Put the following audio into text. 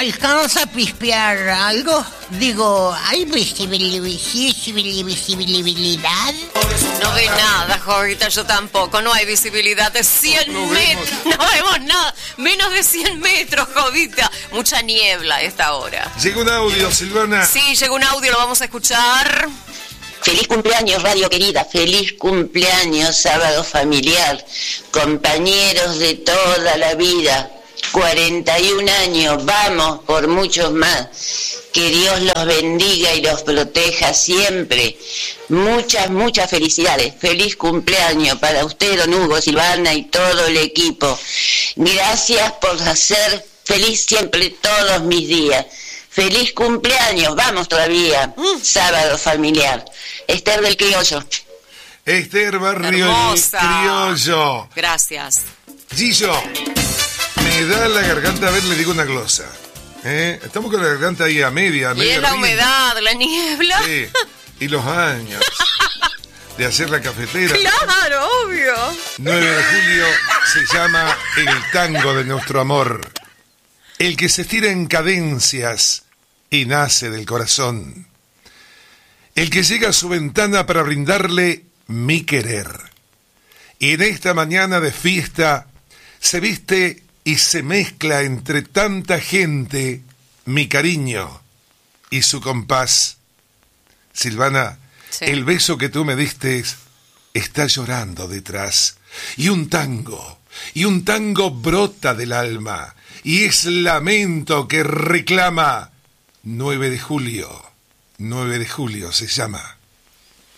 ¿alcanza a pispear algo? Digo, ¿hay visibilidad? No ve nada, Jovita, yo tampoco. No hay visibilidad de 100 metros. No vemos nada. Menos de 100 metros, Jovita. Mucha niebla a esta hora. Llegó un audio, Silvana. Sí, llegó un audio, lo vamos a escuchar. Feliz cumpleaños, radio querida. Feliz cumpleaños, sábado familiar. Compañeros de toda la vida. 41 años, vamos por muchos más. Que Dios los bendiga y los proteja siempre. Muchas felicidades. Feliz cumpleaños para usted, don Hugo, Silvana y todo el equipo. Gracias por hacer feliz siempre todos mis días. Feliz cumpleaños, vamos todavía. Sábado familiar. Esther del Criollo. Esther Barrio Hermosa. Criollo. Gracias. Gillo, me da la garganta, a ver, le digo una glosa. Estamos con la garganta ahí a media. Y es la ritmo. humedad, la niebla. Sí, y los años de hacer la cafetera. Claro, obvio. 9 de julio se llama el tango de nuestro amor. El que se estira en cadencias y nace del corazón. El que llega a su ventana para brindarle mi querer. Y en esta mañana de fiesta se viste y se mezcla entre tanta gente mi cariño y su compás. Silvana, Sí. el beso que tú me diste está llorando detrás. Y un tango brota del alma. Y es lamento que reclama 9 de julio. 9 de julio se llama.